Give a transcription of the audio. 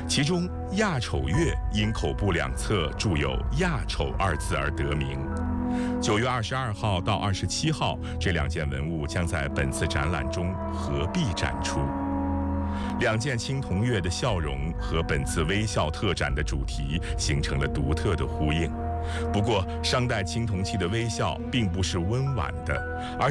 其中亚丑月因口部两侧铸有亚丑二字而得名。9月22号到27号，这2件文物将在本次展览中合璧展出。2件青铜月的笑容和本次微笑特展的主题形成了独特的呼应。不过，商代青铜器的微笑并不是温婉的，而